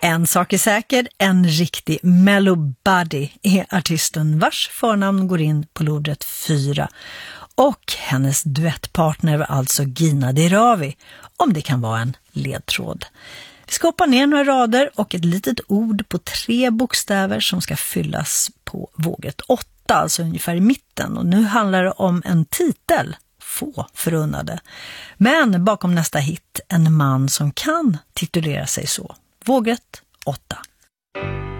En sak är säker, en riktig mellobuddy är artisten vars förnamn går in på lodrätt 4. Och hennes duettpartner var alltså Gina Dirawi, om det kan vara en ledtråd. Vi ska hoppa ner några rader och ett litet ord på 3 bokstäver som ska fyllas på våget 8, alltså ungefär i mitten. Och nu handlar det om en titel, få förunnade. Men bakom nästa hit, en man som kan titulera sig så. Våget 8.